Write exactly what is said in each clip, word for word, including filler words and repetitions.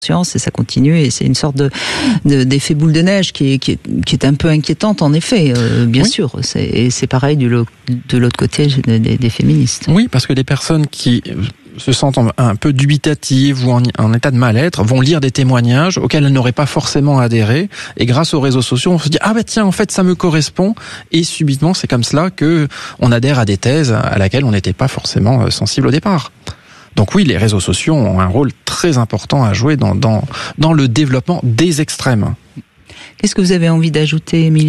et ça continue et c'est une sorte de, de d'effet boule de neige qui est qui est qui est un peu inquiétante en effet, euh, bien oui. sûr. C'est et c'est pareil du de l'autre côté des, des féministes. Oui, parce que les personnes qui se sentent un peu dubitatives ou en, en état de mal-être vont lire des témoignages auxquels elles n'auraient pas forcément adhéré et grâce aux réseaux sociaux on se dit ah bah tiens en fait ça me correspond et subitement c'est comme cela que on adhère à des thèses à laquelle on n'était pas forcément sensible au départ. Donc oui, les réseaux sociaux ont un rôle très important à jouer dans, dans, dans le développement des extrêmes. Qu'est-ce que vous avez envie d'ajouter, Émilie ?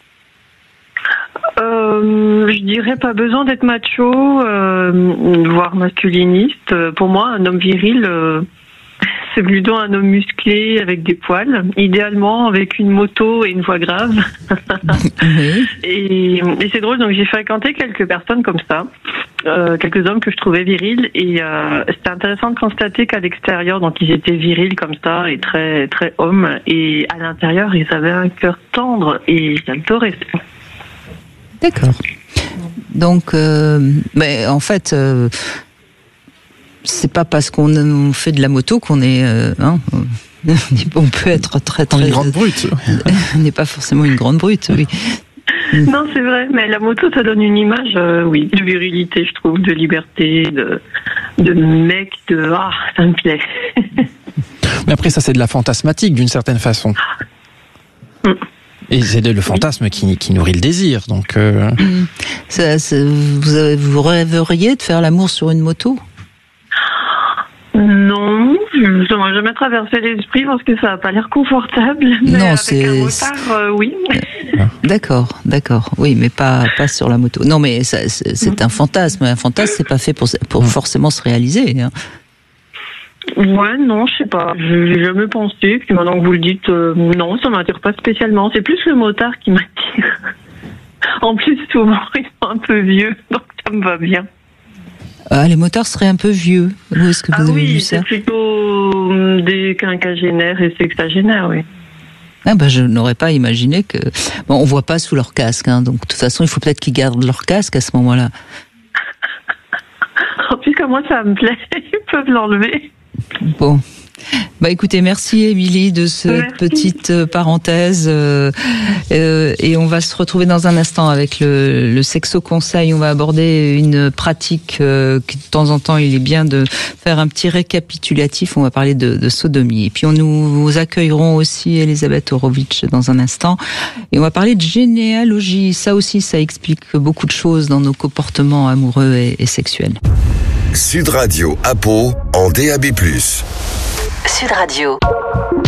euh, Je dirais pas besoin d'être macho, euh, voire masculiniste. Pour moi, un homme viril, euh, c'est plutôt un homme musclé avec des poils, idéalement avec une moto et une voix grave. Oui. et, et c'est drôle, donc j'ai fréquenté quelques personnes comme ça. Euh, quelques hommes que je trouvais virils et euh, c'était intéressant de constater qu'à l'extérieur donc ils étaient virils comme ça et très très hommes et à l'intérieur ils avaient un cœur tendre et j'adorais ça. D'accord. Donc euh, mais en fait euh, c'est pas parce qu'on fait de la moto qu'on est euh, hein, on peut être très très une grande brute. On n'est pas forcément une grande brute, oui. Non, c'est vrai, mais la moto, ça donne une image, euh, oui, de virilité, je trouve, de liberté, de, de mec, de ah, ça me plaît. Mais après, ça, c'est de la fantasmatique, d'une certaine façon. Mm. Et c'est le fantasme oui. qui, qui nourrit le désir, donc. Euh... Mm. Ça, vous, avez, vous rêveriez de faire l'amour sur une moto ? Non, ça m'a jamais traversé l'esprit parce que ça n'a pas l'air confortable. Mais non, avec c'est. un motard, euh, oui. D'accord, d'accord. Oui, mais pas pas sur la moto. Non, mais ça, c'est, c'est un fantasme. Un fantasme, c'est pas fait pour pour forcément se réaliser. Hein. Ouais, non, je sais pas. J'ai jamais pensé. Puis maintenant que vous le dites, euh, non, ça m'attire pas spécialement. C'est plus le motard qui m'attire. En plus, souvent, ils sont un peu vieux, donc ça me va bien. Ah, les motards seraient un peu vieux. Où est-ce que vous ah avez oui, vu ça ? C'est plutôt des quinquagénaires et sexagénaires, oui. Ah ben, je n'aurais pas imaginé que... Bon, on voit pas sous leur casque, hein, donc de toute façon, il faut peut-être qu'ils gardent leur casque à ce moment-là. En plus, comme moi, ça me plaît, ils peuvent l'enlever. Bon. Bah écoutez, merci Émilie de cette merci. petite parenthèse euh, euh, et on va se retrouver dans un instant avec le, le Sexo Conseil. On va aborder une pratique euh, qui de temps en temps il est bien de faire un petit récapitulatif. On va parler de, de sodomie et puis on nous vous accueillerons aussi Elisabeth Horowitz dans un instant et on va parler de généalogie. Ça aussi, ça explique beaucoup de choses dans nos comportements amoureux et, et sexuels. Sud Radio à Pau en D A B plus. Sud Radio.